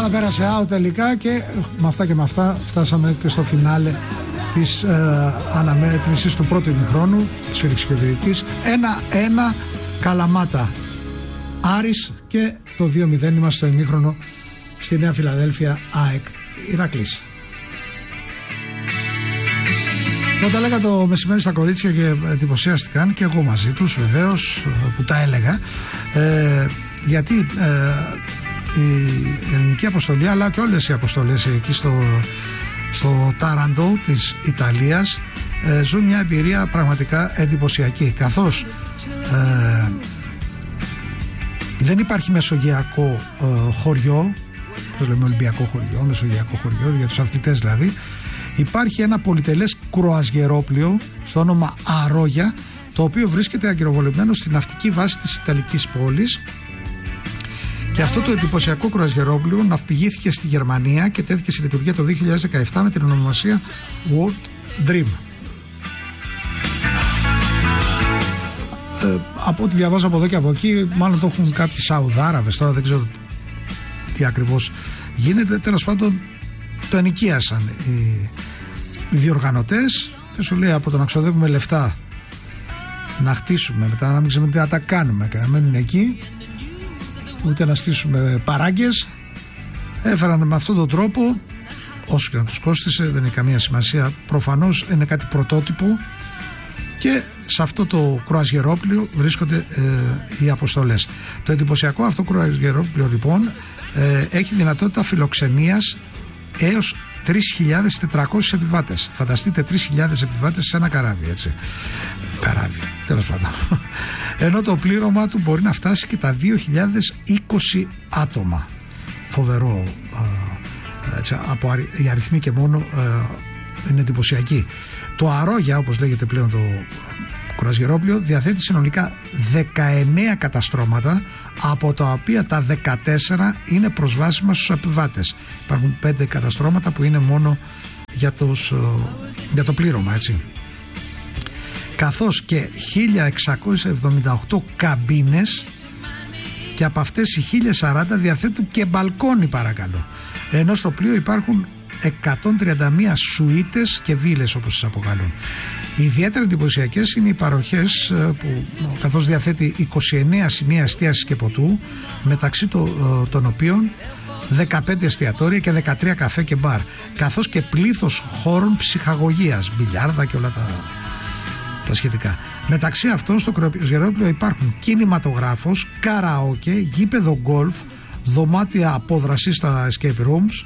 Ελλάδα πέρασε out τελικά και με αυτά και με αυτά φτάσαμε και στο φινάλε της αναμέτρησης του πρώτου ημιχρόνου. Σφίριξε και ο διαιτητής. 1-1 Καλαμάτα Άρης και το 2-0 είμαστε στο ημίχρονο στη Νέα Φιλαδέλφια ΑΕΚ Ηρακλής. Όταν τα έλεγα το μεσημέρι στα κορίτσια και εντυπωσιάστηκαν και εγώ μαζί τους βεβαίως που τα έλεγα, γιατί η ελληνική αποστολή αλλά και όλες οι αποστολές εκεί στο Τάραντο της Ιταλίας ζουν μια εμπειρία πραγματικά εντυπωσιακή, καθώς δεν υπάρχει μεσογειακό χωριό, όπως λέμε Ολυμπιακό χωριό, μεσογειακό χωριό για τους αθλητές δηλαδή. Υπάρχει ένα πολυτελές κρουαζιερόπλοιο στο όνομα Αρόγια, το οποίο βρίσκεται αγκυροβολημένο στην ναυτική βάση της Ιταλικής πόλης, και αυτό το εντυπωσιακό κρουαζιερόπλοιο ναυπηγήθηκε στη Γερμανία και τέθηκε σε λειτουργία το 2017 με την ονομασία World Dream. Από ό,τι διαβάζω από εδώ και από εκεί, μάλλον το έχουν κάποιοι Σαουδάραβες, τώρα δεν ξέρω τι ακριβώς γίνεται. Τέλος πάντων το ενοικίασαν οι διοργανωτές και σου λέει, από το να ξοδεύουμε λεφτά να χτίσουμε, μετά να μην ξέρουμε τι να τα κάνουμε και να μένουν εκεί, ούτε να στήσουμε παράγκες, έφεραν με αυτόν τον τρόπο, όσο και να τους κόστισε δεν έχει καμία σημασία, προφανώς είναι κάτι πρωτότυπο, και σε αυτό το κρουαζιερόπλοιο βρίσκονται οι αποστολές. Το εντυπωσιακό αυτό κρουαζιερόπλοιο λοιπόν έχει δυνατότητα φιλοξενίας έως 3.400 επιβάτες. Φανταστείτε 3.000 επιβάτες σε ένα καράβι, έτσι. Καράβι, τέλος πάντων. Ενώ το πλήρωμα του μπορεί να φτάσει και τα 2.020 άτομα. Φοβερό, έτσι, από οι αριθμοί και μόνο είναι εντυπωσιακοί. Το Αρόγια, όπως λέγεται πλέον το κρουαζιερόπλοιο, διαθέτει συνολικά 19 καταστρώματα, από τα οποία τα 14 είναι προσβάσιμα στους επιβάτες. Υπάρχουν 5 καταστρώματα που είναι μόνο για το πλήρωμα, έτσι. Καθώς και 1.678 καμπίνες, και από αυτές οι 1.040 διαθέτουν και μπαλκόνι, παρακαλώ. Ενώ στο πλοίο υπάρχουν 131 σουίτες και βίλες, όπως τις αποκαλούν. Ιδιαίτερα εντυπωσιακές είναι οι παροχές που, καθώς διαθέτει 29 σημεία εστίασης και ποτού, μεταξύ των οποίων 15 εστιατόρια και 13 καφέ και μπαρ, καθώς και πλήθος χώρων ψυχαγωγίας, μπιλιάρδα και όλα τα σχετικά. Μεταξύ αυτών στο κρουαζιερόπλοιο υπάρχουν κινηματογράφος, καραόκε, γήπεδο γκολφ, δωμάτια απόδρασης στα escape rooms,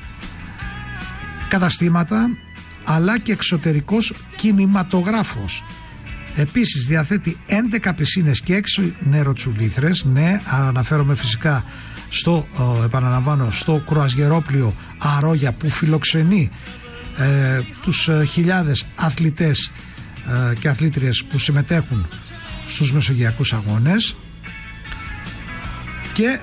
καταστήματα, αλλά και εξωτερικός κινηματογράφος. Επίσης διαθέτει 11 πισίνες και 6 νεροτσουλήθρες. Ναι, αναφέρομαι φυσικά επαναλαμβάνω, στο κρουαζιερόπλοιο Αρόγια, που φιλοξενεί τους χιλιάδες αθλητές και αθλήτριες που συμμετέχουν στους μεσογειακούς αγώνες, και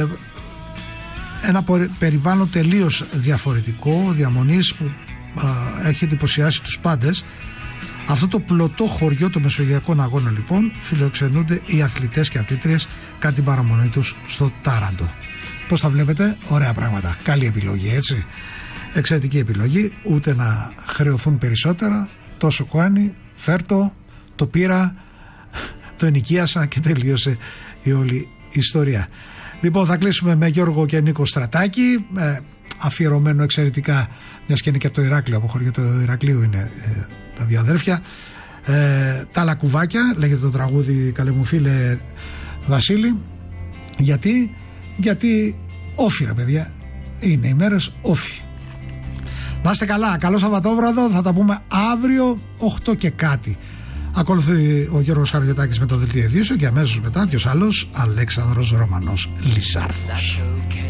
ένα περιβάλλον τελείως διαφορετικό διαμονής που έχει εντυπωσιάσει τους πάντες. Αυτό το πλωτό χωριό των μεσογειακών αγώνων λοιπόν φιλοξενούνται οι αθλητές και αθλήτριες κατά την παραμονή τους στο Τάραντο. Πώς τα βλέπετε? Ωραία πράγματα, καλή επιλογή, έτσι, εξαιρετική επιλογή, ούτε να χρεωθούν περισσότερα, τόσο κάνει, φέρτο, το πήρα, το ενοικίασα και τελείωσε η όλη ιστορία. Λοιπόν, θα κλείσουμε με Γιώργο και Νίκο Στρατάκη, αφιερωμένο εξαιρετικά, μιας και είναι και από το Ηράκλειο, από χωριό του Ηρακλείου είναι τα δύο αδέρφια. Τα Λακκουβάκια, λέγεται το τραγούδι, καλέ μου φίλε Βασίλη. Γιατί όφι, ρε παιδιά, είναι οι μέρες όφι. Να είστε καλά, καλό Σαββατόβραδο, θα τα πούμε αύριο 8 και κάτι. Ακολουθεί ο Γιώργος Χαριωτάκης με το Δελτίο Ειδήσεων και αμέσως μετά ποιος άλλος? Αλέξανδρος Ρωμανός Λυσάρθος.